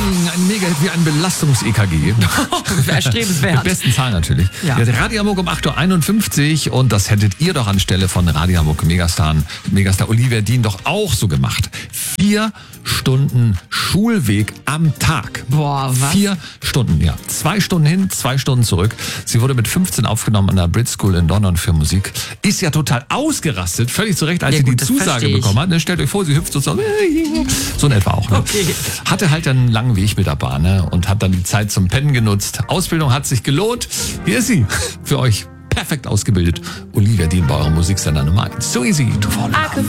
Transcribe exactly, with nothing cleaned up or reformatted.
ein Mega-Hit wie ein Belastungs-E K G. Erstrebenswert. Mit besten Zahlen natürlich. Ja. Ja, der Radio Hamburg um acht Uhr einundfünfzig und das hättet ihr doch anstelle von Radio Hamburg Megastar, Megastar Olivia Dean doch auch so gemacht. Vier Stunden Schulweg am Tag. Boah, was? Vier Stunden, ja. Zwei Stunden hin, zwei Stunden zurück. Sie wurde mit fünfzehn aufgenommen an der Brit School in London für Musik. Ist ja total ausgerastet, völlig zu Recht, als Ja, sie gut, die das Zusage verstehe ich. bekommen hat. Ne, stellt euch vor, sie hüpft sozusagen so in etwa auch. Ne? Okay. Hatte halt einen langen Weg mit der Bahn, ne? Und hat dann die Zeit zum Pennen genutzt. Ausbildung hat sich gelohnt. Hier ist sie. Für euch perfekt ausgebildet. Olivia Dean bei eurem Musiksender Nummer eins. So easy to follow.